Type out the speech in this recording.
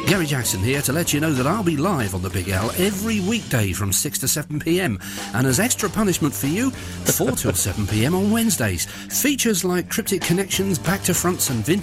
Gary Jackson here to let you know that I'll be live on the Big L every weekday from 6 to 7 p.m. And as extra punishment for you, 4 till 7 p.m. on Wednesdays. Features like Cryptic Connections, Back to Fronts and Vintage